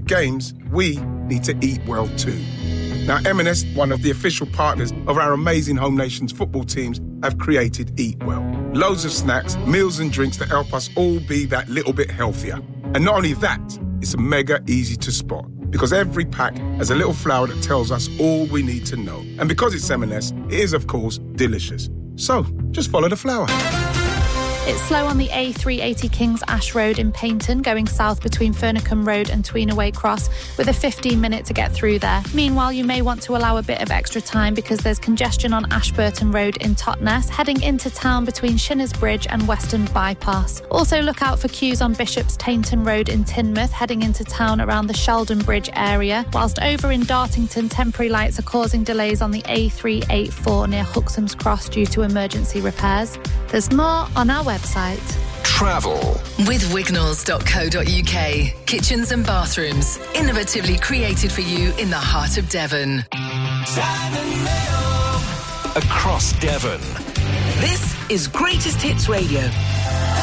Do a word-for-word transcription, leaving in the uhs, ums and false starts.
games, we need to eat well too. Now, M and S, one of the official partners of our amazing home nations football teams, have created Eat Well. Loads of snacks, meals and drinks that help us all be that little bit healthier. And not only that, it's mega easy to spot because every pack has a little flower that tells us all we need to know. And because it's M and S, it is, of course, delicious. So, just follow the flower. It's slow on the A three eighty Kings Ash Road in Paignton, going south between Furnacombe Road and Tweenaway Cross, with a fifteen minute to get through there. Meanwhile, you may want to allow a bit of extra time because there's congestion on Ashburton Road in Totnes, heading into town between Shinners Bridge and Western Bypass. Also look out for queues on Bishop's Tainton Road in Teignmouth, heading into town around the Sheldon Bridge area, whilst over in Dartington, temporary lights are causing delays on the A three eighty-four near Huxham's Cross due to emergency repairs. There's more on our website. Travel with wignalls dot co dot uk. Kitchens and bathrooms, innovatively created for you in the heart of Devon. Across Devon. This is Greatest Hits Radio.